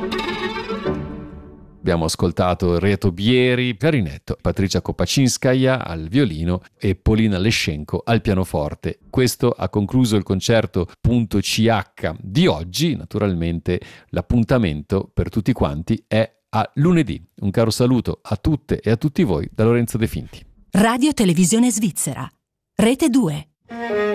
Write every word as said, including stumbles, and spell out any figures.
Abbiamo ascoltato Reto Bieri, clarinetto, Patricia Kopaczynskaja al violino e Polina Leschenko al pianoforte. Questo ha concluso il concerto punto C H di oggi. Naturalmente l'appuntamento per tutti quanti è a lunedì. Un caro saluto a tutte e a tutti voi da Lorenzo De Finti. Radio Televisione Svizzera, Rete due.